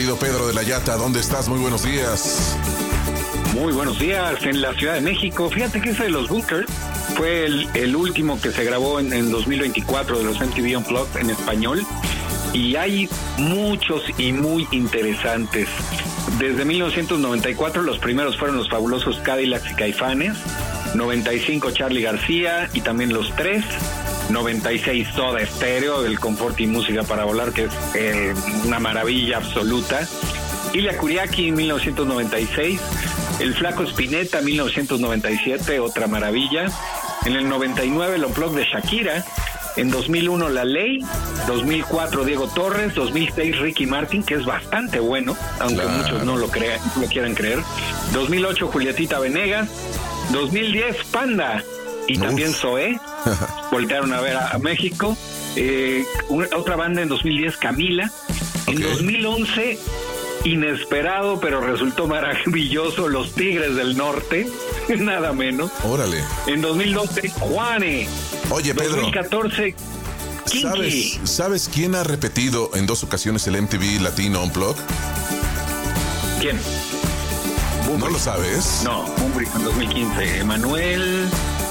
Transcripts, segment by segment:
querido Pedro de la Yata. ¿Dónde estás? Muy buenos días. Muy buenos días, en la Ciudad de México. Fíjate que ese de los Bunkers fue el último que se grabó en 2024 de los MTV Unplugged en español. Y hay muchos y muy interesantes. Desde 1994 los primeros fueron los fabulosos Cadillacs y Caifanes. 95 Charly García y también Los Tres. 96 Soda Stereo, del confort y música para volar, que es una maravilla absoluta. Ilia Kuriaki en 1996, El Flaco Spinetta 1997, otra maravilla. En el 99 el Unplugged de Shakira. En 2001 La Ley, 2004 Diego Torres, 2006 Ricky Martin, que es bastante bueno, aunque muchos no lo quieran creer. 2008 Julietita Venegas, 2010 Panda y también Zoé, voltearon a ver a México. Otra banda en 2010 Camila. En 2011 inesperado, pero resultó maravilloso, Los Tigres del Norte, nada menos. Órale. En 2012 Juane. Oye, Pedro, 2014 Kinky. ¿Sabes quién ha repetido en 2 ocasiones el MTV Latino Unplugged? ¿Quién? ¿No lo sabes? No, Bumbri en 2015. Emanuel.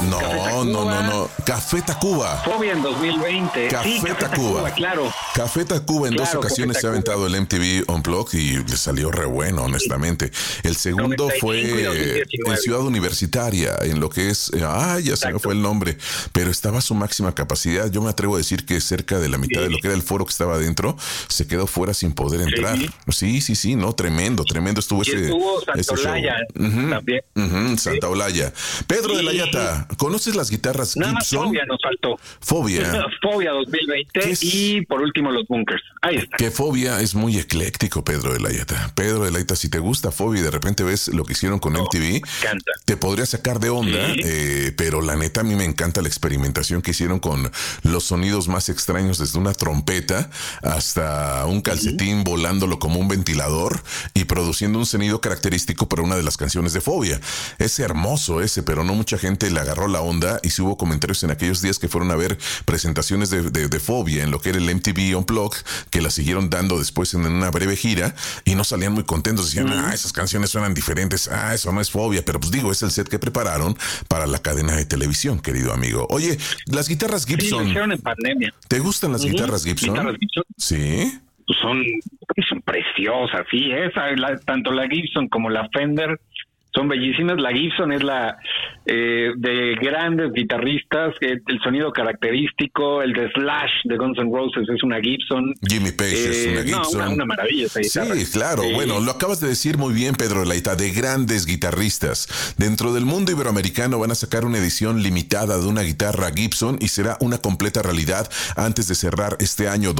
No. Café Tacuba. Fobia en 2020. Café Tacuba, claro. Café Tacuba en 2 ocasiones se ha aventado el MTV Unplugged y le salió re bueno, honestamente. El segundo fue en Ciudad Universitaria, en lo que es... ya se me fue el nombre, pero estaba a su máxima capacidad. Yo me atrevo a decir que cerca de la mitad de lo que era el foro que estaba adentro, se quedó fuera sin poder entrar. Sí, no, tremendo estuvo ese... Estuvo Santa Olaya también. Santa Olaya. Pedro de la Yata, ¿conoces las guitarras Gibson? Nada más Fobia nos faltó. Fobia 2020 y por último los Bunkers. Ahí está. Que Fobia es muy ecléctico, Pedro de la Yata. Pedro de la Yata, si te gusta Fobia y de repente ves lo que hicieron con MTV, te podría sacar de onda, pero la neta a mí me encanta la experimentación que hicieron con los sonidos más extraños, desde una trompeta hasta un calcetín volándolo como un ventilador y produciendo un sonido característico para una de las canciones de Fobia. Es hermoso ese, pero no mucha gente le agarró la onda y sí hubo comentarios en aquellos días que fueron a ver presentaciones de Fobia en lo que era el MTV Unplugged, que la siguieron dando después en una breve gira y no salían muy contentos. Decían, esas canciones suenan diferentes, eso no es Fobia, pero pues digo, es el set que prepararon para la cadena de televisión, querido amigo. Oye, las guitarras Gibson. Sí, lo hicieron en pandemia. ¿Te gustan las guitarras Gibson? ¿Guitarras Gibson? Sí. Son preciosas, sí. Tanto la Gibson como la Fender son bellísimas. La Gibson es la de grandes guitarristas, el sonido característico, el de Slash de Guns N' Roses es una Gibson. Jimmy Page es una Gibson. Una maravilla esa guitarra. Sí, claro. Bueno, lo acabas de decir muy bien, Pedro de la Yata, de grandes guitarristas. Dentro del mundo iberoamericano van a sacar una edición limitada de una guitarra Gibson y será una completa realidad antes de cerrar este año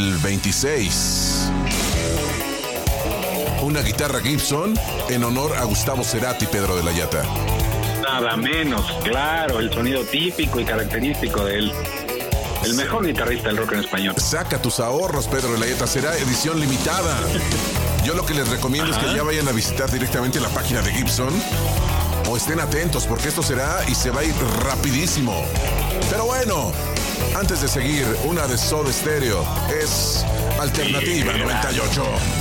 2026. Una guitarra Gibson en honor a Gustavo Cerati, Pedro de la Yata. Nada menos, claro, el sonido típico y característico de él. El mejor guitarrista del rock en español. Saca tus ahorros, Pedro de la Yata, será edición limitada. Yo lo que les recomiendo es que ya vayan a visitar directamente la página de Gibson o estén atentos porque esto será y se va a ir rapidísimo. Pero bueno, antes de seguir, una de Soda Stereo es Alternativa 98.